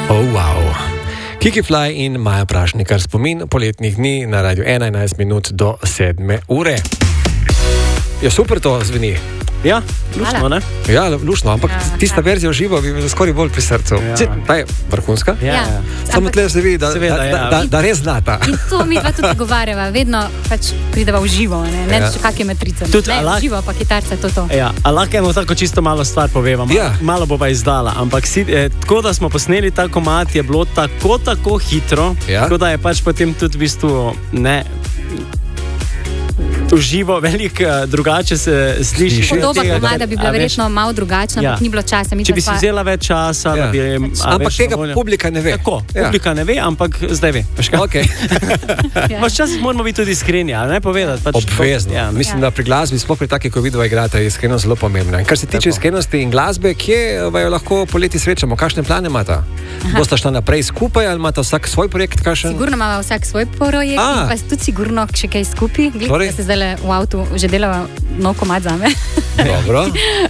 Oh, wow. Kiki Fly in Maja Prašnikar, spomin poletnih dni na Radio 11 minut do 7 ure. Ja, super to zveni. Ja, lušno, ne? Ja, lušno, ampak tista verzija v živo bi mi skoraj bolj pri srcu. Ta je vrhunska. Ja. Samo tle se vidi, da res znata. In to mi pa tudi govarjava, vedno pač prideva v živo, ne še kakje metrice. Ne, v živo pa kitarca je to. Ja, a lahko eno tako čisto malo stvar poveva, malo bova izdala, ampak tako da smo posneli ta komad, je bilo tako hitro, tako da je pač potem tudi v bistvu, ne, v živo veliko drugače se sliši. Podoba komada bi bila verjetno malo drugačna, ampak ni bilo časa. Če bi si vzela več časa, da bi... Ampak tega publika ne ve. Tako, publika ne ve, ampak zdaj ve. Včasih moramo biti tudi iskreni, ali ne povedati. Obvezno. Mislim, da pri glasbi, sploh pri takih, ko vidva igrata, je iskrenost zelo pomembna. Kar se tiče iskrenosti in glasbe, kje vaju lahko poleti srečamo? Kakšne plane imata? Bosta šla naprej skupaj ali imata vsak svoj projekt? Sigurno ima vsak svoj projekt, pa tudi sigurno še kaj skupaj. V avtu že delava nov komad zame. Dobro.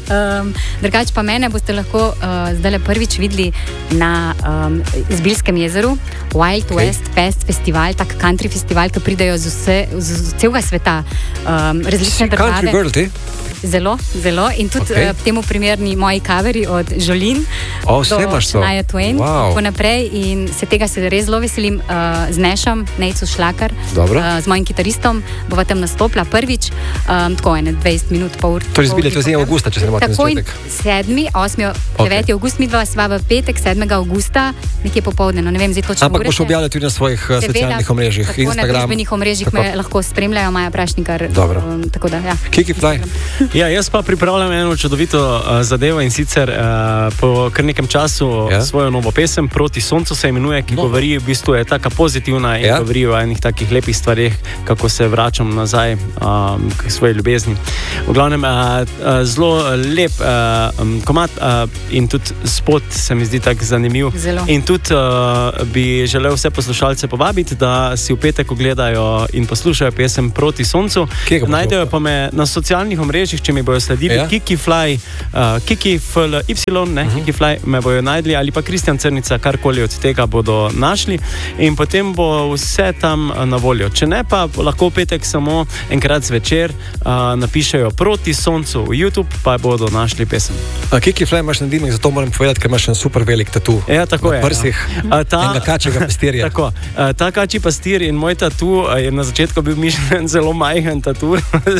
Drugače pa mene boste lahko zdaj prvič videli na Zbiljskem jezeru, Wild West Fest festival, tak country festival, ki pridejo z celega sveta, različne države. Country girl, ti? Zelo. In tudi temu primerni moji coveri od Jolene do Shania Twain. Tako naprej. In tega se res zelo veselim z Nešom, Nejcu Šlakar, z mojim kitaristom. Bova tam nastopila prvič, tako 20 minut, pol ur. Torej zbili, to je avgusta, če se ne motim začetek. Takoj 7., 8., 9. avgust, midva sva v petek, 7. avgusta, nekje popoldne, no ne vem, zdaj točno ure. Ampak boš objavljala tudi na svojih socialnih omrežjih, Instagram. Na družbenih omrežjih me lahko spremljajo, Maja Prašnikar. Dobro. Tako da, ja. Kiki Fly. Ja, jaz pa pripravljam eno čudovito zadevo in sicer po kar nekem času svojo novo pesem Proti soncu se imenuje, ki govori, v bistvu je taka pozitivna in govori o enih takih lepih stvarih, kako se vračam nazaj k svoji ljubezni. V glavnem, zelo lep komad in tudi spot se mi zdi tak zanimiv. Zelo. In tudi bi želel vse poslušalce povabiti, da si v petek ogledajo in poslušajo pesem Proti soncu. Najdejo pa me na socialnih omrežjih, če mi bojo sledili, Kiki Fly, Kiki FLY, Kiki Fly me bojo najdli, ali pa Kristjan Crnica, karkoli od tega bodo našli in potem bo vse tam na voljo. Če ne, pa lahko v petek samo enkrat zvečer napišejo Proti soncu v YouTube, pa bodo našli pesem. Kiki Fly imaš na dimek, zato moram povedati, ker imaš en super velik tatu. Ja, tako na prsih, enega kačjega pastirja. Tako, ta kačji pastir in moj tatu je na začetku bil mišljen zelo majhen tatu.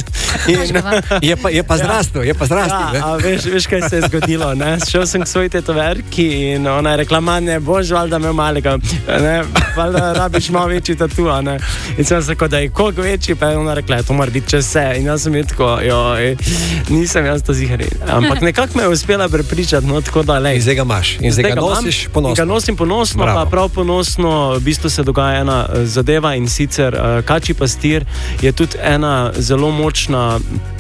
Je pa zrastel. Ja, veš, kaj se je zgodilo, ne? Šel sem k svoji tetoverki in ona je rekla, ne boš valjda imel malega, ne, valjda rabiš malo večji tatu, ne. In sem se rekel, da je koliko večji, pa je ona rekla, to mora biti čez vse. In jaz sem je tako, nisem jaz to zihari. Ampak nekako me je uspela prepričati, no, tako da, lej. In zdaj ga imaš, in zdaj ga nosiš ponosno. In ga nosim ponosno, pa prav ponosno, v bistvu se dogaja ena zadeva in sicer kačji pastir je tudi ena zelo močna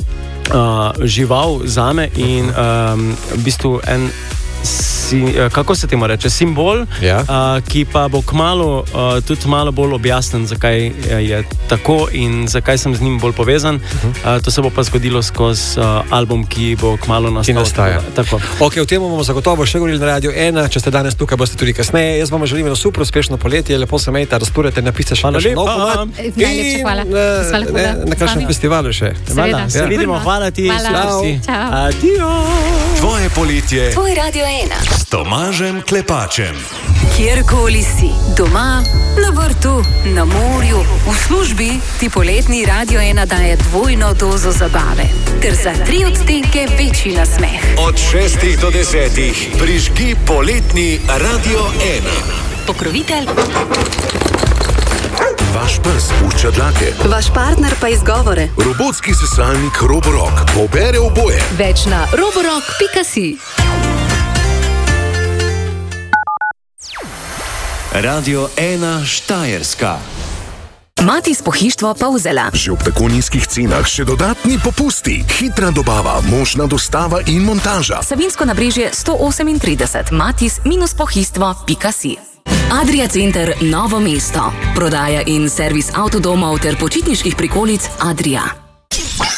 žival zame in v bistvu en kako se temu reče, simbol, ki pa bo kmalu tudi malo bolj objasnen, zakaj je tako in zakaj sem z njim bolj povezan. To se bo pa zgodilo skozi album, ki bo kmalu nastal. Ki nastaja. Tako. Ok, v tem bomo zagotovo še govorili na Radio 1, če ste danes tukaj, boste tudi kasneje. Jaz vam želim super uspešno poletje, lepo se imejte, razturajte, napišite še nov komad. Najlepša hvala. Na kakšnem festivalu še. Se vidimo, hvala ti. Adio. Tvoje poletje. Tvoj Radio 1. S Tomažem Klepačem. Kjerkoli si, doma, na vrtu, na morju, v službi, ti poletni Radio 1 daje dvojno dozo zabave. Ter za 3 odtenke večji nasmeh. Od 6 do 10 prižgi poletni Radio 1. Pokrovitelj. Vaš pes pušča dlake. Vaš partner pa izgovore. Robotski sesalnik Roborock pobere oboje. Več na roborock.si. Radio 1 Štajerska. Matis pohištvo Polzela. Že ob tako nizkih cenah še dodatni popusti. Hitra dobava, možna dostava in montaža. Savinsko nabrežje 138. matis-pohištvo.si. Adria Center Novo mesto. Prodaja in servis avtodomov ter počitniških prikolic Adria.